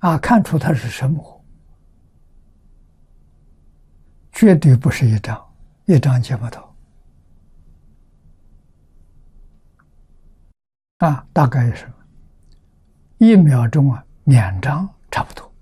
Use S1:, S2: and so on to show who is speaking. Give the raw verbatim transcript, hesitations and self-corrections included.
S1: 啊，看出它是生活，绝对不是一张，一张见不到。啊，大概是一秒钟啊，两张差不多。